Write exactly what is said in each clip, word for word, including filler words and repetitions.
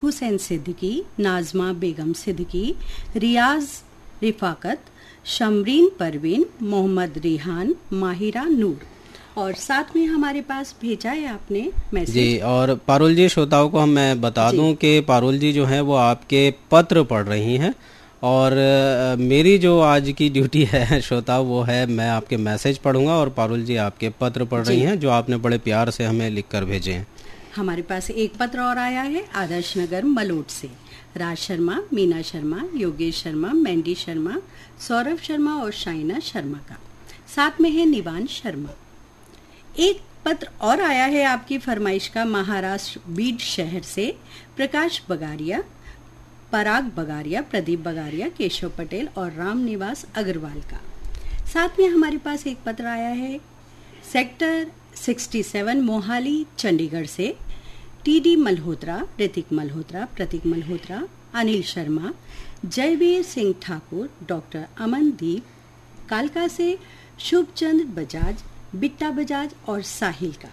हुसैन सिद्दीकी, नाजमा बेगम सिद्दीकी, रियाज रिफाकत, शमरीन परवीन, मोहम्मद रिहान, माहिरा नूर। और साथ में हमारे पास भेजा है आपने मैसेज जी। और पारुल जी, श्रोताओं को हम मैं बता दूं कि पारुल जी जो हैं वो आपके पत्र पढ़ रही हैं, और आ, मेरी जो आज की ड्यूटी है श्रोता वो है मैं आपके मैसेज पढ़ूंगा और पारुल जी आपके पत्र पढ़ रही हैं जो आपने बड़े प्यार से हमें लिख कर भेजे हैं। हमारे पास एक पत्र और आया है आदर्श नगर मलोट से। राज शर्मा, मीना शर्मा, योगेश शर्मा, मैंडी शर्मा, सौरभ शर्मा और शाइना शर्मा का, साथ में है निवान शर्मा। एक पत्र और आया है आपकी फरमाइश का महाराष्ट्र बीड शहर से प्रकाश बगारिया, पराग बगारिया, प्रदीप बगारिया, केशव पटेल और राम निवास अग्रवाल का। साथ में हमारे पास एक पत्र आया है सेक्टर सड़सठ मोहाली चंडीगढ़ से टीडी मल्होत्रा, ऋतिक मल्होत्रा, प्रतीक मल्होत्रा, अनिल शर्मा, जयवीर सिंह ठाकुर, डॉक्टर अमनदीप, कालका से शुभचंद बजाज, बिट्टा बजाज और साहिल का।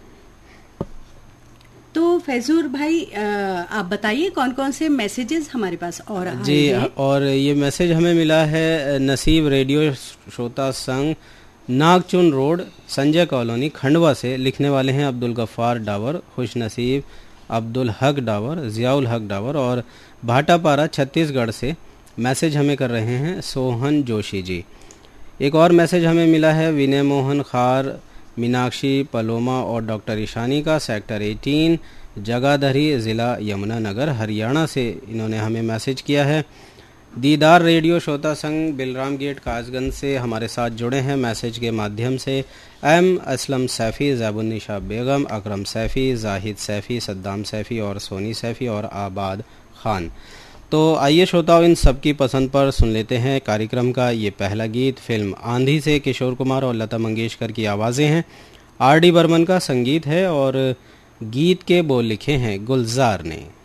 तो फैजूर भाई आप बताइए कौन कौन से मैसेजेस हमारे पास और आए जी हैं? और ये मैसेज हमें मिला है नसीब रेडियो श्रोता संघ, नागचुन रोड, संजय कॉलोनी, खंडवा से। लिखने वाले हैं अब्दुल गफ्फार डावर, खुश नसीब अब्दुल हक डावर, जियाउल हक डावर, और भाटापारा छत्तीसगढ़ से मैसेज हमें कर रहे हैं सोहन जोशी जी। एक और मैसेज हमें मिला है विनय मोहन खार, मीनाक्षी पलोमा और डॉक्टर ईशानी का, सेक्टर अठारह, जगाधरी, ज़िला यमुनानगर, हरियाणा से इन्होंने हमें मैसेज किया है। दीदार रेडियो श्रोता संघ बिलराम गेट कासगंज से हमारे साथ जुड़े हैं मैसेज के माध्यम से एम असलम सैफ़ी, ज़ैबुन्निशा बेगम, अकरम सैफ़ी, जाहिद सैफ़ी, सद्दाम सैफ़ी और सोनी सैफ़ी और आबाद खान। तो आइए श्रोताओं, इन सब की पसंद पर सुन लेते हैं कार्यक्रम का ये पहला गीत। फिल्म आंधी से किशोर कुमार और लता मंगेशकर की आवाज़ें हैं, आर डी बर्मन का संगीत है और गीत के बोल लिखे हैं गुलजार ने।